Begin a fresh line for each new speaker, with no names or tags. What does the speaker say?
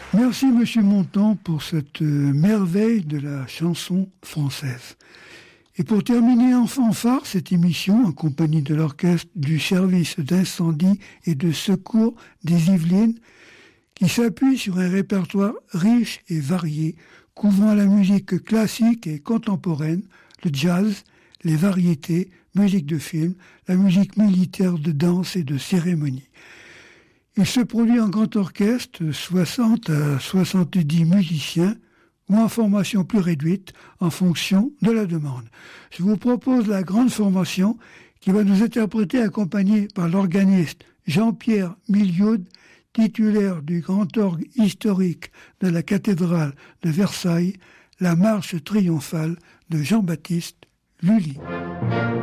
Merci Monsieur Montand pour cette merveille de la chanson française. Et pour terminer en fanfare cette émission, en compagnie de l'orchestre du service d'incendie et de secours des Yvelines, qui s'appuie sur un répertoire riche et varié, couvrant la musique classique et contemporaine, le jazz, les variétés, musique de film, la musique militaire de danse et de cérémonie. Il se produit en grand orchestre, 60 à 70 musiciens, ou en formation plus réduite, en fonction de la demande. Je vous propose la grande formation qui va nous interpréter, accompagnée par l'organiste Jean-Pierre Miliaud, titulaire du grand orgue historique de la cathédrale de Versailles, la marche triomphale de Jean-Baptiste Lully.